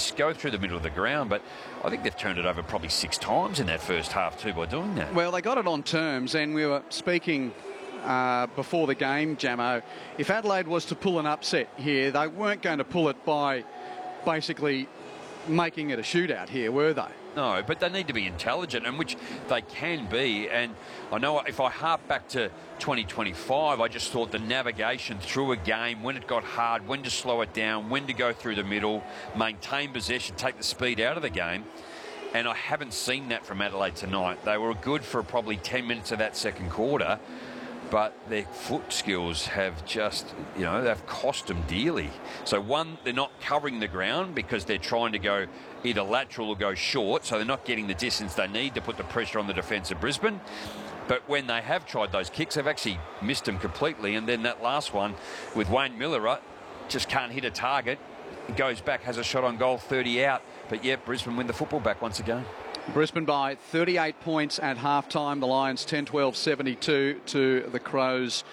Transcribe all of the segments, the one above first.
go through the middle of the ground, but I think they've turned it over probably 6 times in that first half too by doing that. Well, they got it on terms, and we were speaking before the game, Jamo. If Adelaide was to pull an upset here, they weren't going to pull it by basically making it a shootout here, were they? No, but they need to be intelligent, and which they can be. And I know if I harp back to 2025, I just thought the navigation through a game, when it got hard, when to slow it down, when to go through the middle, maintain possession, take the speed out of the game. And I haven't seen that from Adelaide tonight. They were good for probably 10 minutes of that second quarter, but their foot skills have just, they've cost them dearly. So one, they're not covering the ground because they're trying to go either lateral or go short, so they're not getting the distance they need to put the pressure on the defence of Brisbane. But when they have tried those kicks, they've actually missed them completely. And then that last one with Wayne Miller, just can't hit a target. He goes back, has a shot on goal, 30 out. But yeah, Brisbane win the football back once again. Brisbane by 38 points at half-time. The Lions 10-12-72 to the Crows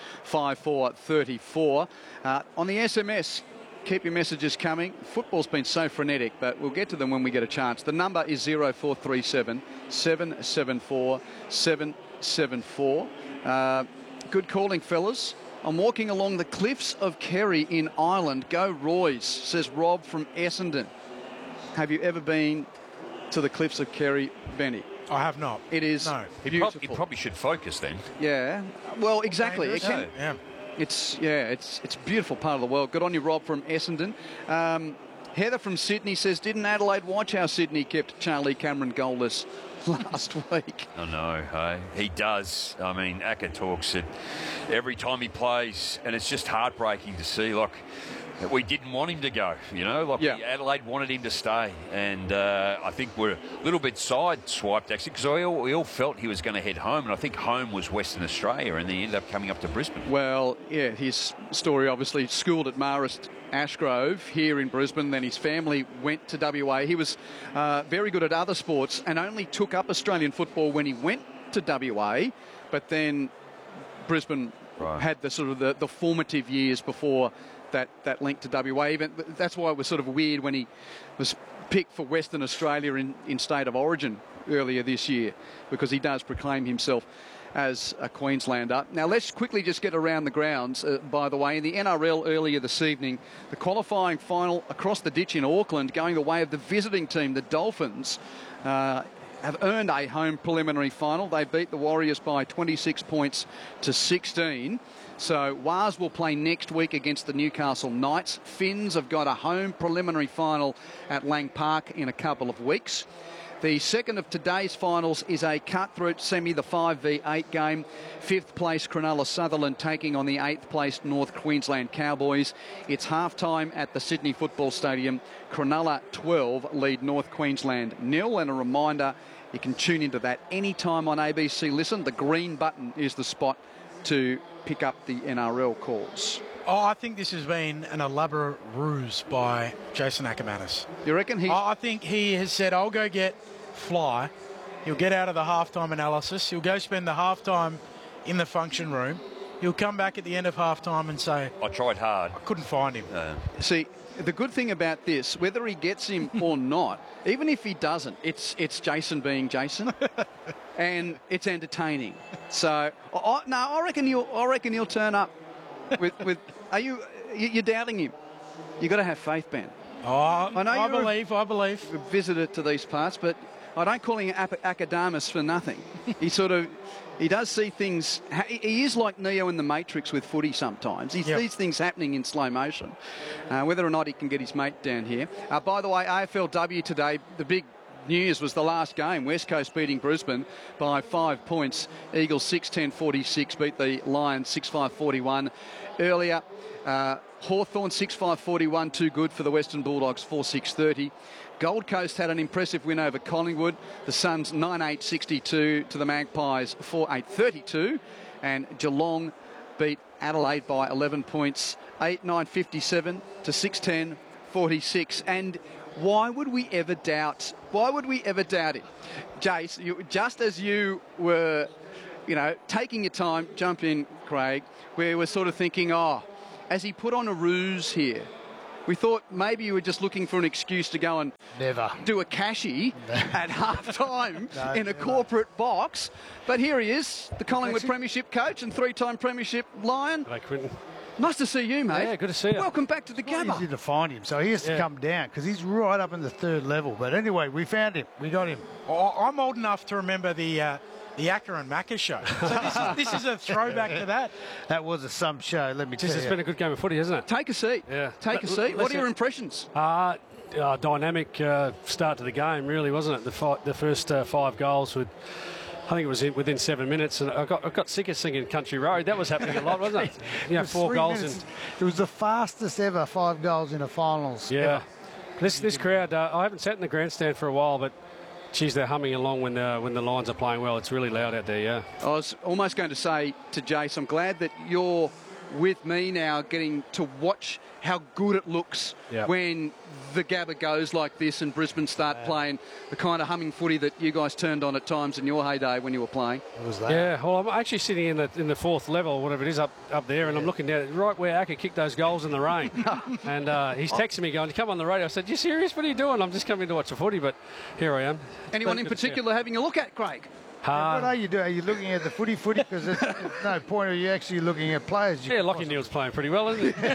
5-4-34. On the SMS, keep your messages coming. Football's been so frenetic, but we'll get to them when we get a chance. The number is 0437 774 774. Good calling, fellas. I'm walking along the cliffs of Kerry in Ireland. Go Roy's, says Rob from Essendon. Have you ever been to the cliffs of Kerry, Benny? I have not. It is beautiful. He probably should focus then. Yeah. Well, exactly. It can, yeah. It's a beautiful part of the world. Good on you, Rob from Essendon. Heather from Sydney says, didn't Adelaide watch how Sydney kept Charlie Cameron goalless last week? I know, hey? He does. I mean, Acker talks it every time he plays, and it's just heartbreaking to see. Like, we didn't want him to go, Adelaide wanted him to stay, and I think we're a little bit side-swiped, actually, because we all felt he was going to head home, and I think home was Western Australia, and then he ended up coming up to Brisbane. Well, yeah, his story obviously schooled at Marist Ashgrove here in Brisbane, then his family went to WA. He was very good at other sports and only took up Australian football when he went to WA, but then Brisbane had the sort of the formative years before that link to WA. Even that's why it was sort of weird when he was picked for Western Australia in State of Origin earlier this year, because he does proclaim himself as a Queenslander. Now let's quickly just get around the grounds. By the way, in the NRL earlier this evening, the qualifying final across the ditch in Auckland, going the way of the visiting team, the Dolphins, have earned a home preliminary final. They beat the Warriors by 26 points to 16. So Waz will play next week against the Newcastle Knights. Finns have got a home preliminary final at Lang Park in a couple of weeks. The second of today's finals is a cutthroat semi, the 5v8 game. 5th place Cronulla Sutherland taking on the 8th place North Queensland Cowboys. It's half-time at the Sydney Football Stadium. Cronulla 12 lead North Queensland 0. And a reminder, you can tune into that anytime on ABC Listen. The green button is the spot to pick up the NRL calls. Oh, I think this has been an elaborate ruse by Jason Ackermanis. You reckon I think he has said, I'll go get Fly. He'll get out of the halftime analysis. He'll go spend the halftime in the function room. He'll come back at the end of halftime and say, I tried hard. I couldn't find him. See, the good thing about this, whether he gets him or not, even if he doesn't, it's Jason being Jason, and it's entertaining. So, I reckon he'll turn up. With you're doubting him? You got to have faith, Ben. Oh, I believe. A visitor to these parts, but I don't call him Acadamus for nothing. He does see things. He is like Neo in the Matrix with footy sometimes. He sees things happening in slow motion. Whether or not he can get his mate down here. By the way, AFLW today, the big news was the last game. West Coast beating Brisbane by 5 points. Eagles 6-10-46 beat the Lions 6-5-41. Earlier, Hawthorn 6-5-41, too good for the Western Bulldogs 4-6-30. Gold Coast had an impressive win over Collingwood. The Suns 9-8-62 to the Magpies 4-8-32. And Geelong beat Adelaide by 11 points 8-9-57 to 6-10-46. And why would we ever doubt it? Jace, just as you were, taking your time, jump in, Craig, we were sort of thinking, has he put on a ruse here? We thought maybe you were just looking for an excuse to go and Never. do a cashy at half-time in a corporate box. But here he is, the Collingwood Premiership coach and 3-time Premiership Lion. Hello, Quinton. Nice to see you, mate. Yeah, good to see you. Welcome back to the It's Gabba. easy to find him, so he has to come down because he's right up in the 3rd level. But anyway, we found him. We got him. I'm old enough to remember the Acker and Macca show. So this is a throwback to that. That was a some show, let me tell It's you. been a good game of footy, hasn't it? Take a seat. Yeah. Take a seat. What are your impressions? Dynamic start to the game, really, wasn't it? The first 5 goals with, I think it was within 7 minutes, and I got sick of singing Country Road. That was happening a lot, wasn't it? You know, It was 4 3 goals. minutes. It was the fastest ever 5 goals in a finals. Yeah. This crowd, I haven't sat in the grandstand for a while, but geez, they're humming along when the Lions are playing well. It's really loud out there, yeah. I was almost going to say to Jace, I'm glad that you're with me now, getting to watch how good it looks when the Gabba goes like this and Brisbane start playing the kind of humming footy that you guys turned on at times in your heyday when you were playing. It was that. Yeah, well, I'm actually sitting in the 4th level, or whatever it is, up there, and I'm looking down right where Acker kicked those goals in the rain. And he's texting me going, come on the radio. I said, you serious? What are you doing? I'm just coming to watch the footy, but here I am. Anyone in particular having a look at, Craig? What are you doing? Are you looking at the footy? Because there's no point. Are you actually looking at players? Yeah, Lockie Neal's playing pretty well, isn't he?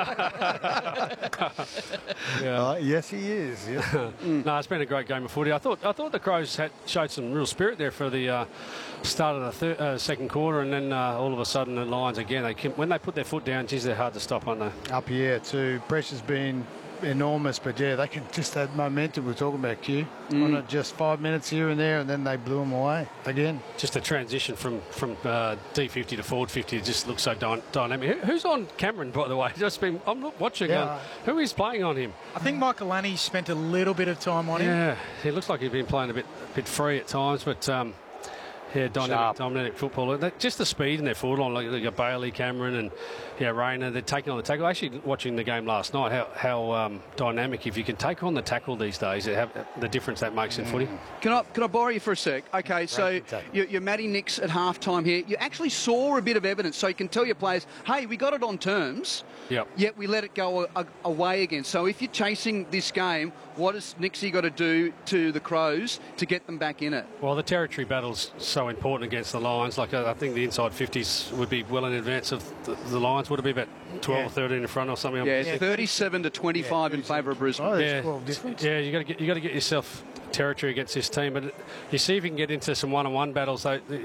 Yes, he is. Yeah. No, it's been a great game of footy. I thought the Crows showed some real spirit there for the start of the 2nd quarter, and then all of a sudden the Lions again. When they put their foot down, geez, they're hard to stop, aren't they? Up here too. Pressure's been enormous, but yeah, they can just that momentum we're talking about, Q. On it, just 5 minutes here and there, and then they blew them away again. Just the transition from D50 to forward 50 just looks so dynamic. Who's on Cameron, by the way? I'm not watching. Yeah. Who is playing on him? I think Michael Annie spent a little bit of time on him. Yeah, he looks like he's been playing a bit free at times, but yeah, dynamic football. Just the speed in their forward line, like Bailey, Cameron, and Rayner. They're taking on the tackle. Actually, watching the game last night, how dynamic. If you can take on the tackle these days, the difference that makes in footy. Can I borrow you for a sec? Okay, so you're Matty Nix at half-time here. You actually saw a bit of evidence, so you can tell your players, hey, we got it on terms, yet we let it go away again. So if you're chasing this game, what has Nixie got to do to the Crows to get them back in it? Well, the territory battle's so important against the Lions. Like, I think the inside 50s would be well in advance of the Lions. Would it be about 12 or 13 in front or something? Yeah, 37 to 25 in favour of Brisbane. Oh, there's 12 difference. Yeah, you got to get yourself territory against this team, but you see if you can get into some one-on-one battles.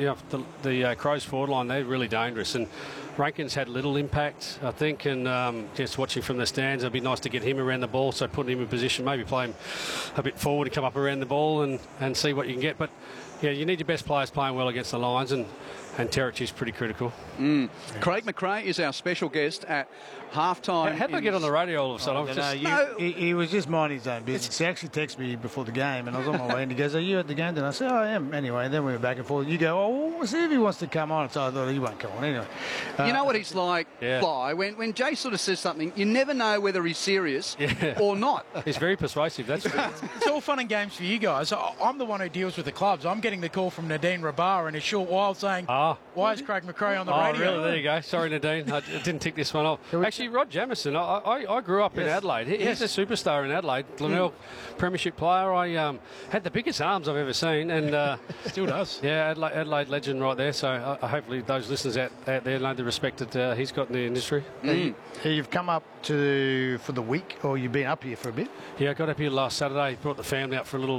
The Crows forward line, they're really dangerous, and Rankin's had little impact, I think, and just watching from the stands, it'd be nice to get him around the ball, so putting him in position, maybe play him a bit forward and come up around the ball and see what you can get. But yeah, you need your best players playing well against the Lions, and territory is pretty critical. Craig McRae is our special guest at half-time. How did I get on the radio all of a sudden? He was just minding his own business. He actually texted me before the game, and I was on my way, and he goes, are you at the game? And I said, I am. Anyway, and then we were back and forth. You go, we'll see if he wants to come on. So I thought, he won't come on anyway. You know what he's like, Fly? When Jay sort of says something, you never know whether he's serious or not. He's very persuasive, that's true. It's all fun and games for you guys. I'm the one who deals with the clubs. I'm getting the call from Nadine Rabar in a short while saying, why is Craig McRae on the radio? Really? There you go. Sorry, Nadine. I didn't tick this one off. Actually, Rod Jamieson, I grew up in Adelaide. He's a superstar in Adelaide. Glenelg Premiership player. I had the biggest arms I've ever seen, and still does. Yeah, Adelaide legend right there. So hopefully those listeners out there know the respect that he's got in the industry. You've come up for the week, or you've been up here for a bit? Yeah, I got up here last Saturday. Brought the family up for a little...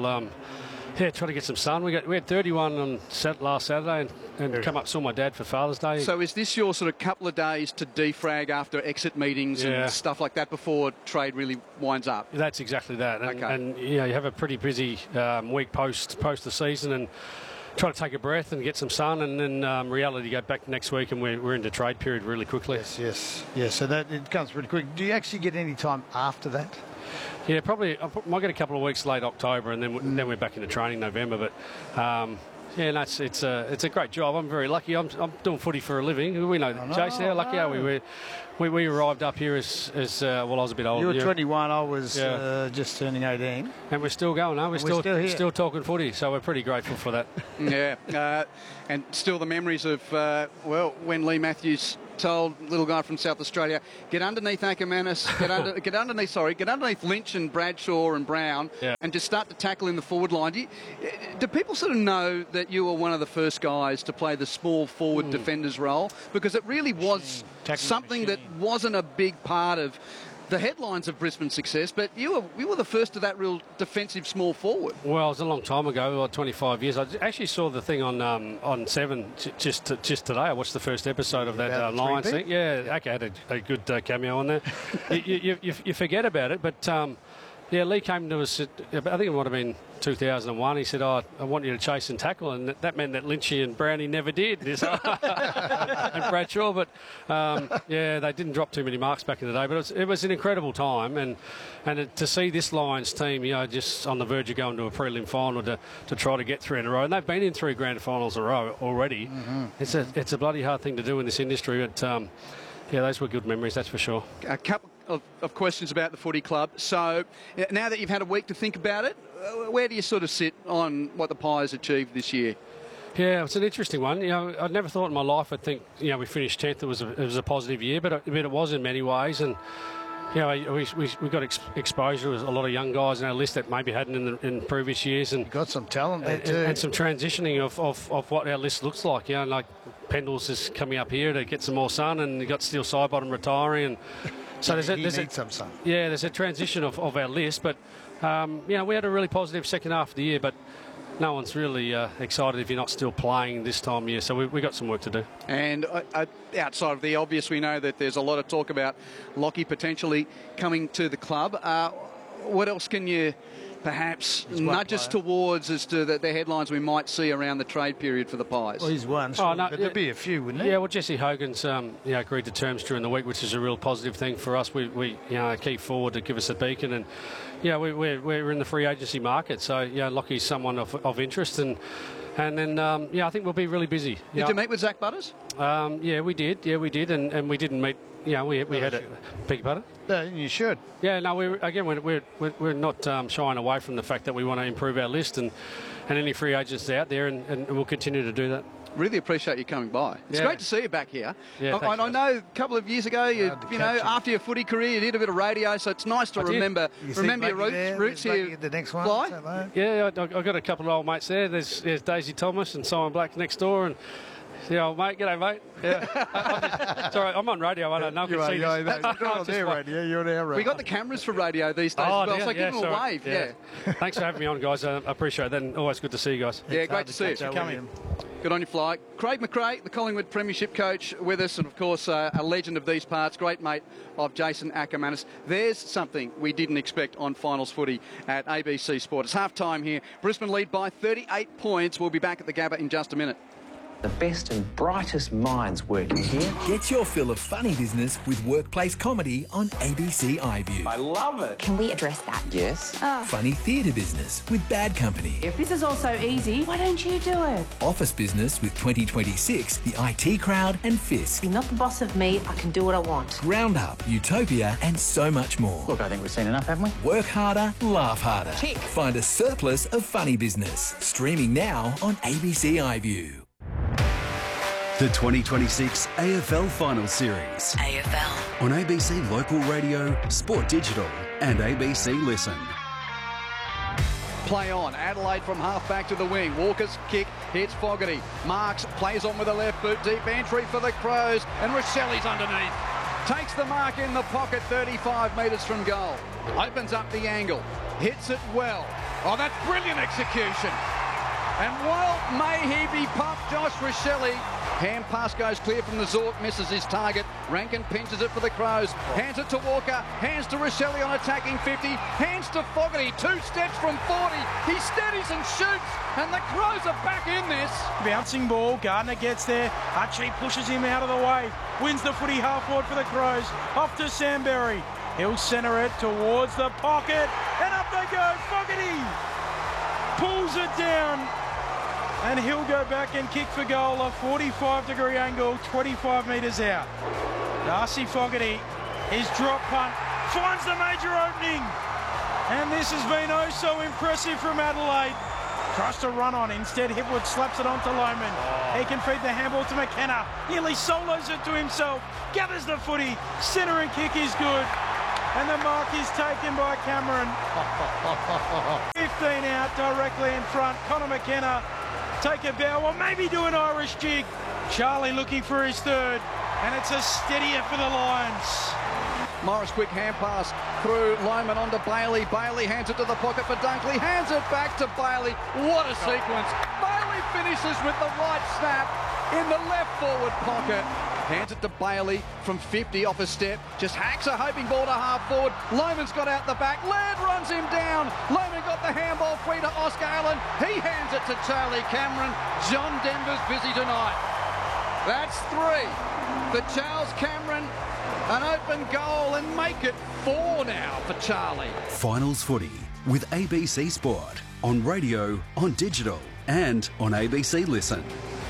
try to get some sun. We had 31 on last Saturday and come up, saw my dad for Father's Day. So is this your sort of couple of days to defrag after exit meetings and stuff like that before trade really winds up? That's exactly that. And you have a pretty busy week post the season, and try to take a breath and get some sun, and then reality go back next week, and we're into trade period really quickly. Yes. So that it comes pretty quick. Do you actually get any time after that? Yeah, probably. I might get a couple of weeks late October, and then we're back into training November. But it's a great job. I'm very lucky. I'm doing footy for a living. We know, Jason, how lucky are we? We arrived up here as I was a bit older. You were 21. I was just turning 18. And we're still going, huh? We're still talking footy, so we're pretty grateful for that. And still the memories of when Lee Matthews told little guy from South Australia, get underneath Ackermanis, get underneath Lynch and Bradshaw and Brown, and just start to tackle in the forward line. Do people sort of know that you were one of the first guys to play the small forward defender's role? Because it really was something that wasn't a big part of the headlines of Brisbane's success, but you were the first of that real defensive small forward. Well, it was a long time ago, like 25 years. I actually saw the thing on Seven just today. I watched the first episode of that Lions thing. Yeah, Acker had a good cameo on there. you forget about it, but Lee came to us, I think it might have been 2001. He said, I want you to chase and tackle, and that meant that Lynchy and Brownie never did. And Bradshaw, but they didn't drop too many marks back in the day. But it was an incredible time, and to see this Lions team, just on the verge of going to a prelim final to try to get 3 in a row, and they've been in 3 grand finals in a row already. It's a bloody hard thing to do in this industry, but those were good memories, that's for sure. A couple of questions about the footy club. So now that you've had a week to think about it, where do you sort of sit on what the Pies achieved this year? Yeah, it's an interesting one. I'd never thought in my life I'd think, we finished 10th. It was a positive year, but it was in many ways. And, we got exposure to a lot of young guys in our list that maybe hadn't in previous years. And got some talent there too. And some transitioning of what our list looks like. Like Pendles is coming up here to get some more sun, and you got Steele Sidebottom retiring. And so there's some sun. Yeah, there's a transition of our list. But, we had a really positive second half of the year, but no one's really excited if you're not still playing this time of year. So we got some work to do. And outside of the obvious, we know that there's a lot of talk about Lockie potentially coming to the club. What else can you perhaps nudge us towards as to the headlines we might see around the trade period for the Pies? Well, he's one, but there'd be a few, wouldn't there? Yeah, well, Jesse Hogan's agreed to terms during the week, which is a real positive thing for us. We key forward to give us a beacon, and we're in the free agency market, so Lockie's someone of interest, and then I think we'll be really busy. Did you meet with Zach Butters? We did, and we didn't meet. We had a beg your pardon? No, you should. Yeah, no, we're not shying away from the fact that we want to improve our list and any free agents out there, and we'll continue to do that. Really appreciate you coming by. It's great to see you back here. Yeah, I know a couple of years ago, after your footy career, you did a bit of radio, so it's nice to remember your roots here. The next one. Fly? Yeah, I've got a couple of old mates there. There's Daisy Thomas and Simon Black next door, and the old mate. G'day, mate. Yeah. Sorry, I'm on radio. I don't know if you can see this. You're on their radio. You're on our radio. We got the cameras for radio these days as well, so give them a wave. Yeah. Thanks for having me on, guys. I appreciate that, and always good to see you guys. Yeah, great to see you. Coming. Good on you, Fly. Craig McRae, the Collingwood Premiership coach, with us, and of course a legend of these parts, great mate of Jason Ackermanis. There's something we didn't expect on finals footy at ABC Sport. It's half-time here. Brisbane lead by 38 points. We'll be back at the Gabba in just a minute. The best and brightest minds working here. Get your fill of funny business with workplace comedy on ABC iView. I love it. Can we address that? Yes. Funny theatre business with Bad Company. If this is all so easy, why don't you do it? Office business with 2026, the IT Crowd and Fisk. You're not the boss of me. I can do what I want. Roundup, Utopia and so much more. Look, I think we've seen enough, haven't we? Work harder, laugh harder. Tick. Find a surplus of funny business. Streaming now on ABC iView. The 2026 AFL Finals Series. AFL. On ABC Local Radio, Sport Digital and ABC Listen. Play on. Adelaide from half-back to the wing. Walker's kick hits Fogarty. Marks plays on with a left boot. Deep entry for the Crows. And Rochelli's underneath. Takes the mark in the pocket 35 metres from goal. Opens up the angle. Hits it well. Oh, that's brilliant execution. And well may he be pumped, Josh Rochelli. Hand pass goes clear from the Zork, misses his target. Rankin pinches it for the Crows. Hands it to Walker. Hands to Rochelli on attacking 50. Hands to Fogarty. 2 steps from 40. He steadies and shoots. And the Crows are back in this. Bouncing ball. Gardner gets there. Archie pushes him out of the way. Wins the footy half forward for the Crows. Off to Samberry. He'll centre it towards the pocket. And up they go. Fogarty pulls it down. And he'll go back and kick for goal, a 45-degree angle, 25 metres out. Darcy Fogarty, his drop punt, finds the major opening. And this has been oh so impressive from Adelaide. Tries to run on. Instead, Hipwood slaps it onto Lohmann. He can feed the handball to McKenna. Nearly solos it to himself. Gathers the footy. Centre and kick is good. And the mark is taken by Cameron. 15 out directly in front. Connor McKenna take a bow or maybe do an Irish jig. Charlie looking for his third. And it's a steadier for the Lions. Morris quick hand pass through Lohmann onto Bailey. Bailey hands it to the pocket for Dunkley. Hands it back to Bailey. What a sequence. Bailey finishes with the right snap in the left forward pocket. Hands it to Bailey from 50 off a step. Just hacks a hoping ball to half forward. Lohmann's got out the back. Laird runs him down. Lohmann got the handball free to Oscar Allen. He hands it to Charlie Cameron. John Denver's busy tonight. That's 3 for Charles Cameron. An open goal and make it 4 now for Charlie. Finals footy with ABC Sport on radio, on digital and on ABC Listen.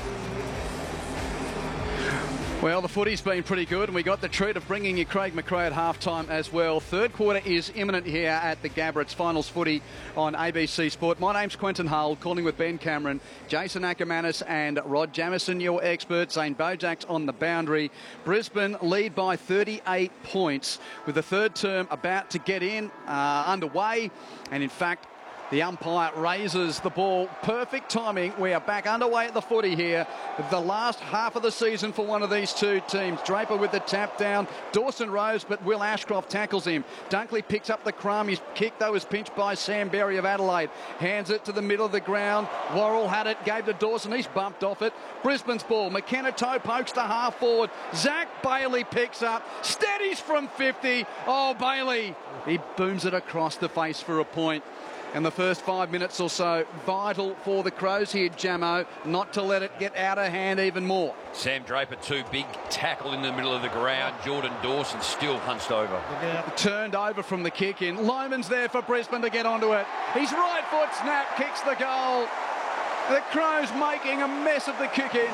Well, the footy's been pretty good, and we got the treat of bringing you Craig McRae at halftime as well. Third quarter is imminent here at the Gabba. It's finals footy on ABC Sport. My name's Quentin Hull, calling with Ben Cameron, Jason Ackermanis and Rod Jamieson, your experts. Zane Bojak's on the boundary. Brisbane lead by 38 points with the third term about to get underway. And in fact, the umpire raises the ball. Perfect timing. We are back underway at the footy here. The last half of the season for one of these two teams. Draper with the tap down. Dawson rose, but Will Ashcroft tackles him. Dunkley picks up the crumb. His kick, though, is pinched by Sam Berry of Adelaide. Hands it to the middle of the ground. Worrell had it, gave to Dawson. He's bumped off it. Brisbane's ball. McKenna toe pokes to half forward. Zach Bailey picks up. Steadies from 50. Oh, Bailey. He booms it across the face for a point. And the first 5 minutes or so, vital for the Crows here, Jamo, not to let it get out of hand even more. Sam Draper, too big tackle in the middle of the ground. Jordan Dawson still hunched over. Turned over from the kick in. Lohmann's there for Brisbane to get onto it. His right foot snap, kicks the goal. The Crows making a mess of the kick in.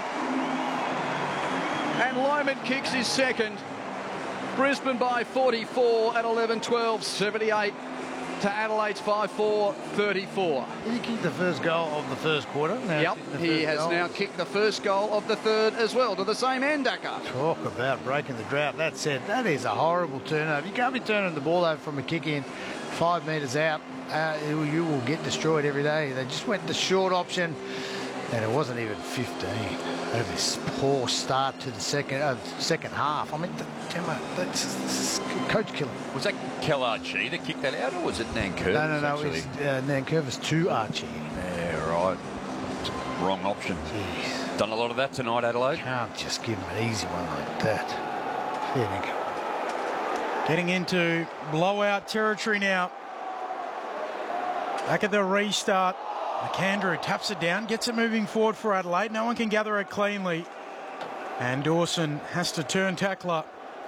And Lohmann kicks his second. Brisbane by 44 at 11-12, 78. To Adelaide's 5-4, 34. He kicked the first goal of the first quarter. Yep, he has now kicked the first goal of the third as well, to the same end, Dakar. Talk about breaking the drought. That said, that is a horrible turnover. You can't be turning the ball over from a kick in 5 metres out. You will get destroyed every day. They just went the short option, and it wasn't even 15. This poor start to the second half. I mean, that's coach killing. Was that Kel Archie that kicked that out, or was it Nankervis? No. It's Nankervis to Archie. Yeah, right. Wrong option. Jeez. Done a lot of that tonight, Adelaide. Can't just give him an easy one like that. Fair dinkum. Getting into blowout territory now. Back at the restart. McAndrew taps it down, gets it moving forward for Adelaide. No one can gather it cleanly. And Dawson has to turn tackler.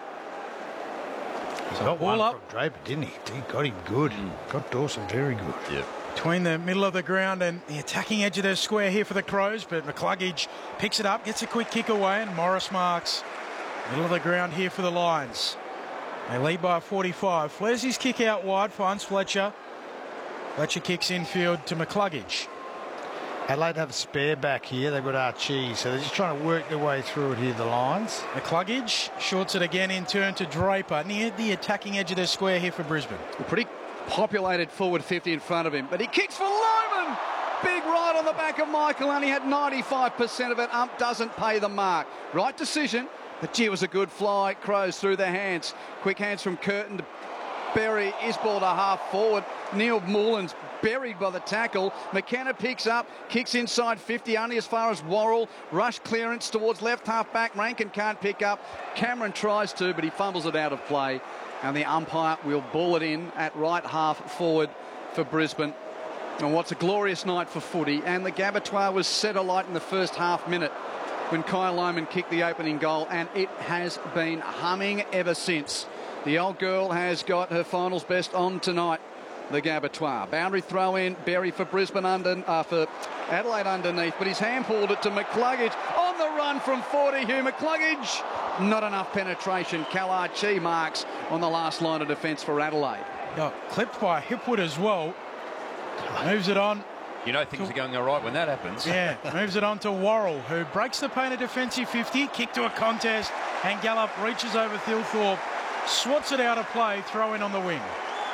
He got one from Draper, didn't he? He got him good. Got Dawson very good. Yep. Between the middle of the ground and the attacking edge of their square here for the Crows, but McCluggage picks it up, gets a quick kick away, and Morris marks. Middle of the ground here for the Lions. They lead by 45. Flares his kick out wide, finds Fletcher. Fletcher kicks infield to McCluggage. Adelaide have a spare back here. They've got Archie, so they're just trying to work their way through it here, the Lions. McCluggage shorts it again in turn to Draper, near the attacking edge of their square here for Brisbane. A pretty populated forward 50 in front of him, but he kicks for Lohmann. Big right on the back of Michael, only had 95% of it. Ump doesn't pay the mark. Right decision, but gee, it was a good fly. Crows through their hands. Quick hands from Curtin to Berry, is ball to half forward. Neil Moolan's buried by the tackle. McKenna picks up, kicks inside 50, only as far as Worrell. Rush clearance towards left half back. Rankin can't pick up. Cameron tries to, but he fumbles it out of play. And the umpire will ball it in at right half forward for Brisbane. And what's a glorious night for footy. And the Gabatoir was set alight in the first half minute when Kyle Lohmann kicked the opening goal, and it has been humming ever since. The old girl has got her finals best on tonight, the Gabatoir. Boundary throw in, Berry for Brisbane for Adelaide underneath, but he's hand-pulled it to McCluggage. On the run from 40, Hugh McCluggage. Not enough penetration. Cal Archie marks on the last line of defence for Adelaide. Clipped by Hipwood as well. Moves it on. You know things are going all right when that happens. Yeah, moves it on to Worrell, who breaks the paint, a defensive 50, kick to a contest, and Gallup reaches over Thilthorpe, swats it out of play, throw in on the wing.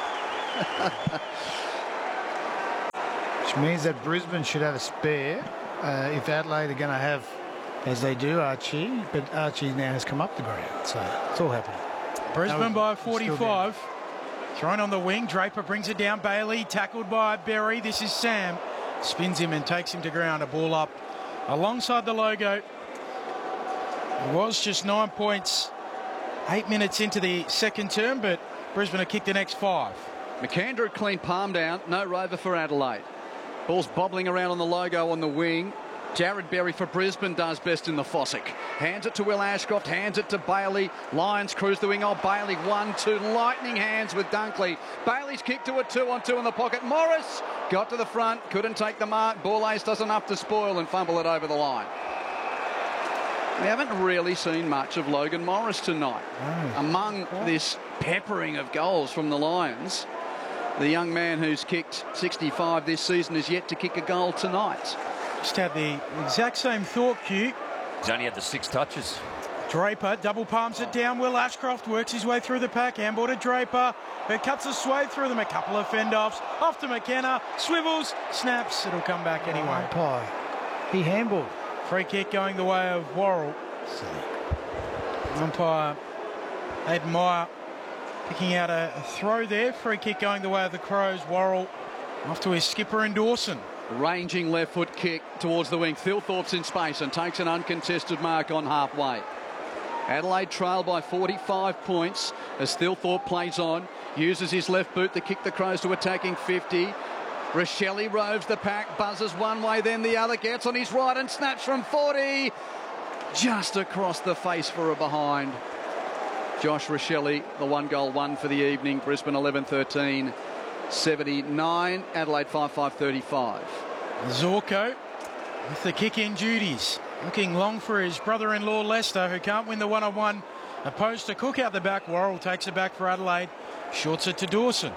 Which means that Brisbane should have a spare if Adelaide are going to have, as they do, Archie, but Archie now has come up the ground, so it's all happening. Brisbane by 45. Thrown on the wing. Draper brings it down. Bailey tackled by Berry. This is Sam. Spins him and takes him to ground. A ball up alongside the logo. It was just 9 points, 8 minutes into the second term, but Brisbane have kicked the next 5. McAndrew clean palm down. No rover for Adelaide. Ball's bobbling around on the logo on the wing. Jared Berry for Brisbane does best in the Fossick. Hands it to Will Ashcroft, hands it to Bailey. Lions cruise the wing. Oh, Bailey 1-2. Lightning hands with Dunkley. Bailey's kick to a 2-on-2 in the pocket. Morris got to the front, couldn't take the mark. Ball ace does enough to spoil and fumble it over the line. We haven't really seen much of Logan Morris tonight. Among this peppering of goals from the Lions, the young man who's kicked 65 this season is yet to kick a goal tonight. Just had the exact same thought, Q. He's only had the 6 touches. Draper double palms it down. Will Ashcroft works his way through the pack. Handball to Draper, who cuts a swathe through them. A couple of fend-offs. Off to McKenna. Swivels. Snaps. It'll come back anyway. He handballed. Free kick going the way of Worrell. Umpire Aidan Meyer picking out a throw there. Free kick going the way of the Crows. Worrell off to his skipper in Dawson. Ranging left foot kick towards the wing. Thilthorpe's in space and takes an uncontested mark on halfway. Adelaide trail by 45 points as Thilthorpe plays on. Uses his left boot to kick the Crows to attacking 50. Rochelle roves the pack, buzzes one way, then the other, gets on his right and snaps from 40. Just across the face for a behind. Josh Rochelle, the 1-goal-1 for the evening. Brisbane 11-13. 79, Adelaide 5-5-35. Zorko with the kick-in duties. Looking long for his brother-in-law Lester, who can't win the one-on-one. Opposed to Cook out the back. Worrell takes it back for Adelaide. Shorts it to Dawson.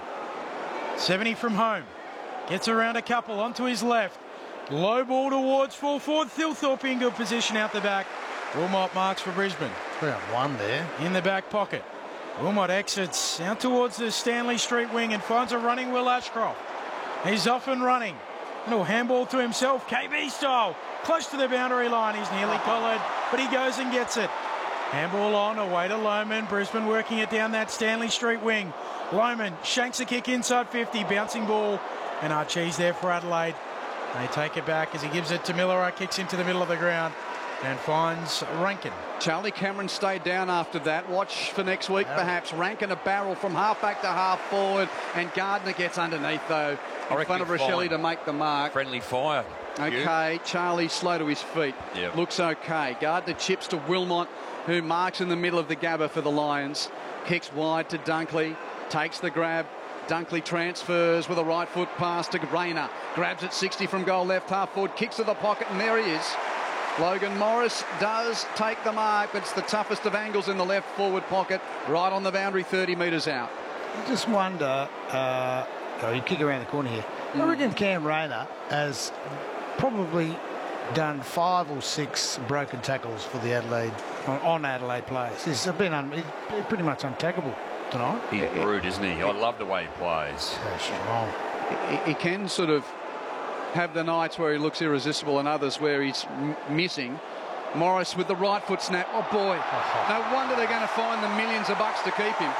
70 from home. Gets around a couple onto his left. Low ball towards full forward. Thilthorpe in good position out the back. Wilmot marks for Brisbane. One there. In the back pocket. Wilmot exits out towards the Stanley Street wing and finds a running Will Ashcroft. He's off and running. Little handball to himself, KB style. Close to the boundary line. He's nearly collared, but he goes and gets it. Handball on, away to Lohman. Brisbane working it down that Stanley Street wing. Lohman shanks a kick inside 50, bouncing ball. And Archie's there for Adelaide. They take it back as he gives it to Miller. Kicks into the middle of the ground and finds Rankin. Charlie Cameron stayed down after that. Watch for next week, perhaps. Rankin a barrel from half-back to half-forward, and Gardner gets underneath, though, in front of Rochelle to make the mark. Friendly fire. Okay, Charlie slow to his feet. Yep. Looks okay. Gardner chips to Wilmot, who marks in the middle of the Gabba for the Lions. Kicks wide to Dunkley, takes the grab. Dunkley transfers with a right foot pass to Rayner. Grabs it 60 from goal left half forward, kicks to the pocket, and there he is. Logan Morris does take the mark, but it's the toughest of angles in the left forward pocket, right on the boundary, 30 metres out. I just wonder, you kick around the corner here. I reckon Cam Rayner has probably done 5 or 6 broken tackles for the Adelaide, on Adelaide players. He's been pretty much untackable tonight. He's rude, isn't he? I love the way he plays. So strong. He can sort of have the nights where he looks irresistible and others where he's missing. Morris with the right foot snap. Oh boy, no wonder they're going to find the millions of bucks to keep him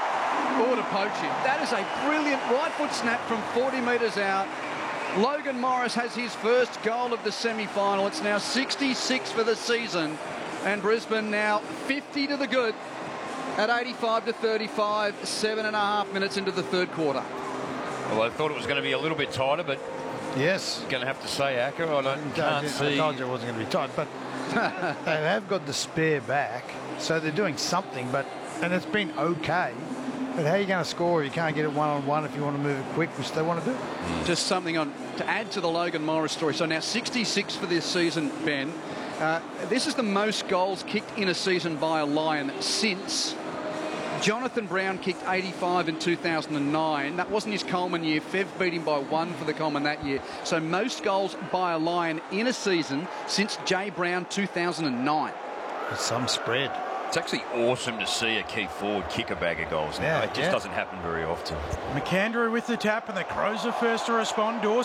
or to poach him. That is a brilliant right foot snap from 40 metres out. Logan Morris has his first goal of the semi-final. It's now 66 for the season, and Brisbane now 50 to the good at 85-35, 7.5 minutes into the third quarter. Well, I thought it was going to be a little bit tighter, but yes, going to have to say, Acker, can't see. I told you it wasn't going to be tight, but they have got the spare back, so they're doing something. And it's been okay. But how are you going to score if you can't get it one-on-one if you want to move it quick, which they want to do? Just something to add to the Logan Morris story. So now 66 for this season, Ben. This is the most goals kicked in a season by a Lion since Jonathan Brown kicked 85 in 2009. That wasn't his Coleman year. Fev beat him by 1 for the Coleman that year. So most goals by a Lion in a season since Jay Brown 2009. With some spread. It's actually awesome to see a key forward kick a bag of goals now. It just doesn't happen very often. McAndrew with the tap, and the Crows are first to respond. Dawson